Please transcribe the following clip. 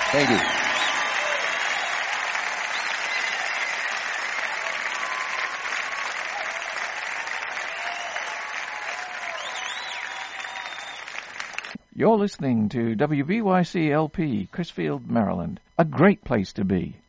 Thank you. You're listening to WVYC-LP, Crisfield, Maryland. A great place to be.